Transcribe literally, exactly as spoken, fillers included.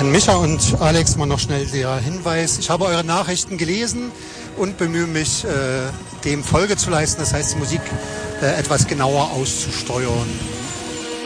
An Micha und Alex mal noch schnell der Hinweis. Ich habe eure Nachrichten gelesen und bemühe mich, äh, dem Folge zu leisten. Das heißt, die Musik äh, etwas genauer auszusteuern.